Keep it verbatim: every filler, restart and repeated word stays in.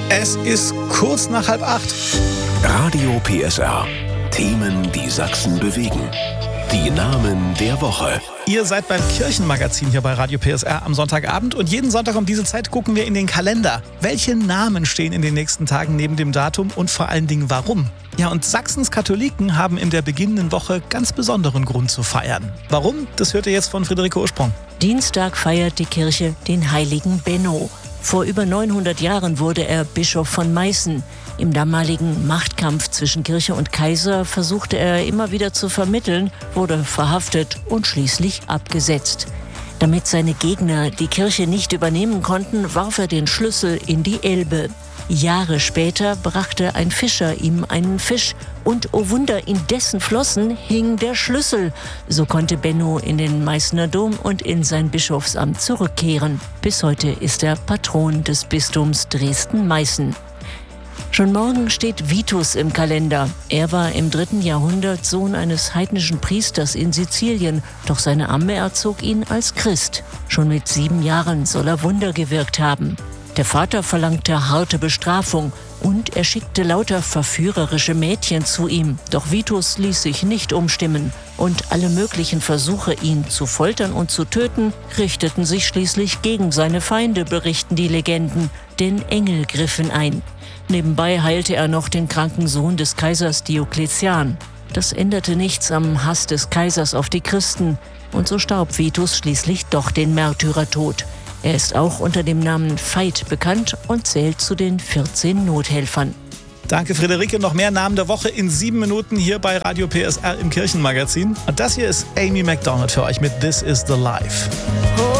Es ist kurz nach halb acht. Radio P S R. Themen, die Sachsen bewegen. Die Namen der Woche. Ihr seid beim Kirchenmagazin hier bei Radio P S R am Sonntagabend und jeden Sonntag um diese Zeit gucken wir in den Kalender. Welche Namen stehen in den nächsten Tagen neben dem Datum und vor allen Dingen warum? Ja, und Sachsens Katholiken haben in der beginnenden Woche ganz besonderen Grund zu feiern. Warum? Das hört ihr jetzt von Friederike Ursprung. Dienstag feiert die Kirche den heiligen Benno. Vor über neunhundert Jahren wurde er Bischof von Meißen. Im damaligen Machtkampf zwischen Kirche und Kaiser versuchte er immer wieder zu vermitteln, wurde verhaftet und schließlich abgesetzt. Damit seine Gegner die Kirche nicht übernehmen konnten, warf er den Schlüssel in die Elbe. Jahre später brachte ein Fischer ihm einen Fisch und, oh Wunder, in dessen Flossen hing der Schlüssel. So konnte Benno in den Meißner Dom und in sein Bischofsamt zurückkehren. Bis heute ist er Patron des Bistums Dresden-Meißen. Schon morgen steht Vitus im Kalender. Er war im dritten Jahrhundert Sohn eines heidnischen Priesters in Sizilien, doch seine Amme erzog ihn als Christ. Schon mit sieben Jahren soll er Wunder gewirkt haben. Der Vater verlangte harte Bestrafung und er schickte lauter verführerische Mädchen zu ihm. Doch Vitus ließ sich nicht umstimmen und alle möglichen Versuche, ihn zu foltern und zu töten, richteten sich schließlich gegen seine Feinde, berichten die Legenden, denn Engel griffen ein. Nebenbei heilte er noch den kranken Sohn des Kaisers Diokletian. Das änderte nichts am Hass des Kaisers auf die Christen und so starb Vitus schließlich doch den Märtyrertod. Er ist auch unter dem Namen Veit bekannt und zählt zu den vierzehn Nothelfern. Danke, Friederike. Noch mehr Namen der Woche in sieben Minuten hier bei Radio P S R im Kirchenmagazin. Und das hier ist Amy Macdonald für euch mit This is the Life.